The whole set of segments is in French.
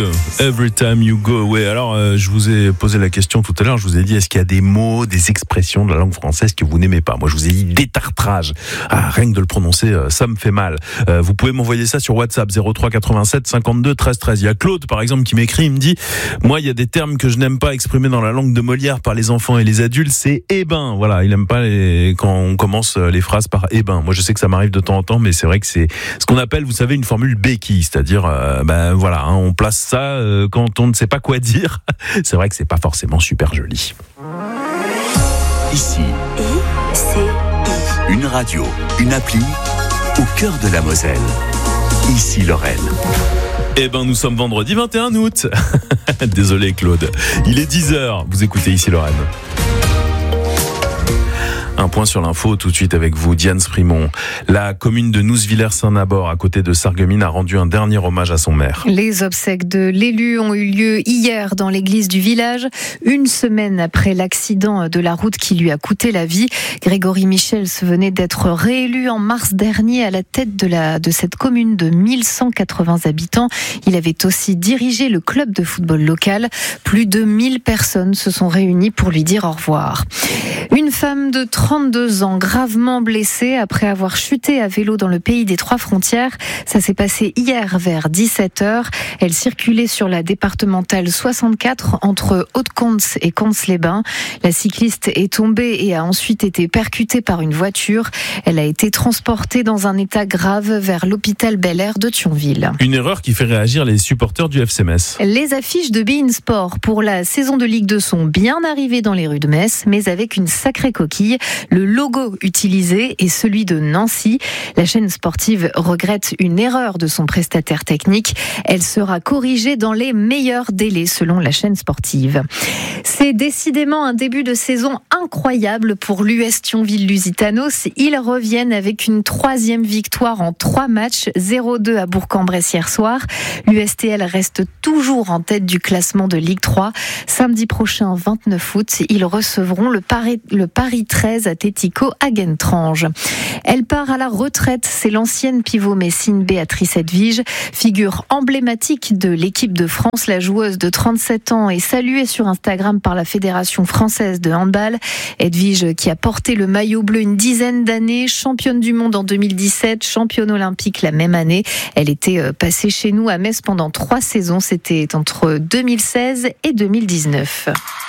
Every Time You Go Away. Alors, je vous ai posé la question tout à l'heure, je vous ai dit, est-ce qu'il y a des mots, des expressions de la langue française que vous n'aimez pas? Moi, je vous ai dit détartrage. Rien que de le prononcer, ça me fait mal. Vous pouvez m'envoyer ça sur WhatsApp, 03 87 52 13 13. Il y a Claude, par exemple, qui m'écrit, il me dit, moi, il y a des termes que je n'aime pas exprimés dans la langue de Molière par les enfants et les adultes, c'est eh ben. Voilà, il n'aime pas quand on commence les phrases par eh ben. Moi, je sais que ça m'arrive de temps en temps, mais c'est vrai que c'est ce qu'on appelle, vous savez, une formule béquille, c'est-à-dire, voilà, on place ça quand on ne sait pas quoi dire. C'est vrai que c'est pas forcément super joli. Ici, une radio, une appli, au cœur de la Moselle. Ici Lorraine. Eh ben, nous sommes vendredi 21 août. Désolé Claude. Il est 10h. Vous écoutez Ici Lorraine. Un point sur l'info tout de suite avec vous, Diane Sprimont. La commune de Nouzevillers-Saint-Nabord, à côté de Sarreguemines, a rendu un dernier hommage à son maire. Les obsèques de l'élu ont eu lieu hier dans l'église du village, une semaine après l'accident de la route qui lui a coûté la vie. Grégory Michels venait d'être réélu en mars dernier à la tête de cette commune de 1180 habitants. Il avait aussi dirigé le club de football local. Plus de 1000 personnes se sont réunies pour lui dire au revoir. Une femme de 32 ans, gravement blessée après avoir chuté à vélo dans le pays des Trois Frontières. Ça s'est passé hier vers 17h. Elle circulait sur la départementale 64 entre Haute-Comps et Comps-les-Bains. La cycliste est tombée et a ensuite été percutée par une voiture. Elle a été transportée dans un état grave vers l'hôpital Bel-Air de Thionville. Une erreur qui fait réagir les supporters du FC Metz. Les affiches de beIN Sport pour la saison de Ligue 2 sont bien arrivées dans les rues de Metz, mais avec une sacrée coquille. Le logo utilisé est celui de Nancy. La chaîne sportive regrette une erreur de son prestataire technique. Elle sera corrigée dans les meilleurs délais selon la chaîne sportive. C'est décidément un début de saison incroyable pour l'US Thionville-Lusitanos. Ils reviennent avec une 3e victoire en 3 matchs, 0-2 à Bourg-en-Bresse hier soir. L'USTL reste toujours en tête du classement de Ligue 3. Samedi prochain, 29 août, ils recevront le Paris 13 Atlético à Gentrange. Elle part à la retraite. C'est l'ancienne pivot messine Béatrice Edwige, figure emblématique de l'équipe de France. La joueuse de 37 ans est saluée sur Instagram par la Fédération française de handball. Edwige, qui a porté le maillot bleu une dizaine d'années, championne du monde en 2017, championne olympique la même année. Elle était passée chez nous à Metz pendant 3 saisons. C'était entre 2016 et 2019.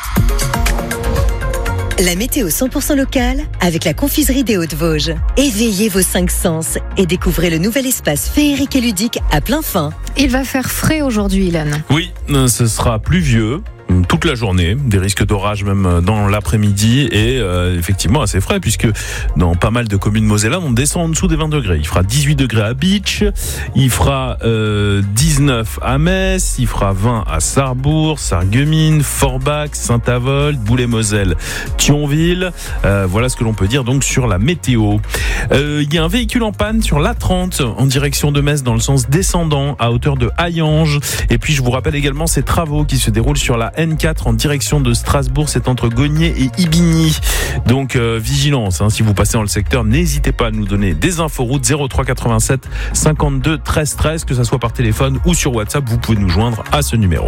La météo 100% locale avec la confiserie des Hauts-de-Vosges. Éveillez vos 5 sens et découvrez le nouvel espace féerique et ludique à plein fin. Il va faire frais aujourd'hui, Ilan. Oui, ce sera pluvieux toute la journée, des risques d'orage même dans l'après-midi et effectivement assez frais puisque dans pas mal de communes mosellanes on descend en dessous des 20 degrés. Il fera 18 degrés à Beach, il fera 19 à Metz, il fera 20 à Sarrebourg, Sarreguemines, Forbach, Saint-Avold, Boulay-Moselle, Thionville. Voilà ce que l'on peut dire donc sur la météo. Il y a un véhicule en panne sur l'A30 en direction de Metz dans le sens descendant à hauteur de Hayange. Et puis je vous rappelle également ces travaux qui se déroulent sur la N4 en direction de Strasbourg, c'est entre Gogné et Ibigny. Donc vigilance, si vous passez dans le secteur, n'hésitez pas à nous donner des infos routes 03 87 52 13 13, que ça soit par téléphone ou sur WhatsApp, vous pouvez nous joindre à ce numéro.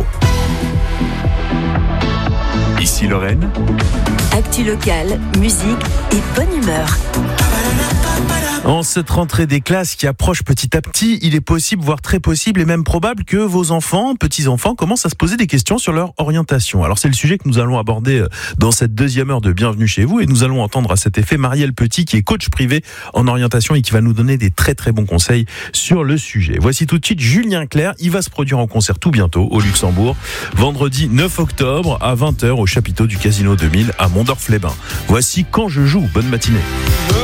Ici Lorraine. Actu locale, musique et bonne humeur. En cette rentrée des classes qui approche petit à petit, il est possible, voire très possible et même probable que vos enfants, petits-enfants, commencent à se poser des questions sur leur orientation. Alors c'est le sujet que nous allons aborder dans cette 2e heure de Bienvenue chez vous et nous allons entendre à cet effet Marielle Petit qui est coach privé en orientation et qui va nous donner des très très bons conseils sur le sujet. Voici tout de suite Julien Clerc, il va se produire en concert tout bientôt au Luxembourg, vendredi 9 octobre à 20h au chapiteau du Casino 2000 à Mondorf-les-Bains. Voici Quand je joue, bonne matinée.